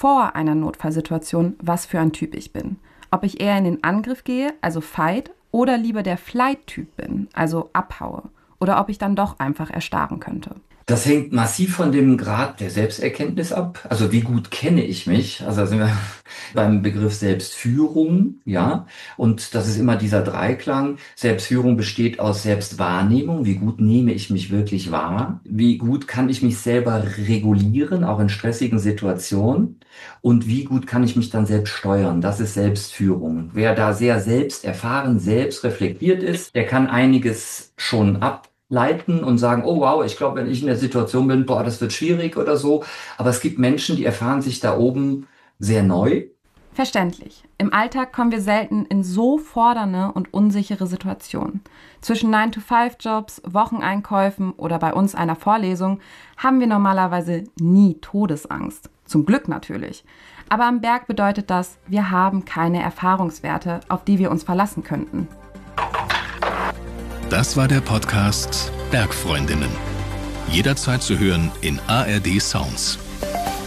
vor einer Notfallsituation, was für ein Typ ich bin. Ob ich eher in den Angriff gehe, also Fight, oder lieber der Flight-Typ bin, also abhaue. Oder ob ich dann doch einfach erstarren könnte. Das hängt massiv von dem Grad der Selbsterkenntnis ab. Also wie gut kenne ich mich? Also da sind wir beim Begriff Selbstführung, ja. Und das ist immer dieser Dreiklang. Selbstführung besteht aus Selbstwahrnehmung. Wie gut nehme ich mich wirklich wahr? Wie gut kann ich mich selber regulieren, auch in stressigen Situationen? Und wie gut kann ich mich dann selbst steuern? Das ist Selbstführung. Wer da sehr selbst erfahren, selbst reflektiert ist, der kann einiges schon ableiten und sagen, oh wow, ich glaube, wenn ich in der Situation bin, boah, das wird schwierig oder so. Aber es gibt Menschen, die erfahren sich da oben sehr neu. Verständlich. Im Alltag kommen wir selten in so fordernde und unsichere Situationen. Zwischen 9-to-5-Jobs, Wocheneinkäufen oder bei uns einer Vorlesung haben wir normalerweise nie Todesangst. Zum Glück natürlich. Aber am Berg bedeutet das, wir haben keine Erfahrungswerte, auf die wir uns verlassen könnten. Das war der Podcast Bergfreundinnen. Jederzeit zu hören in ARD Sounds.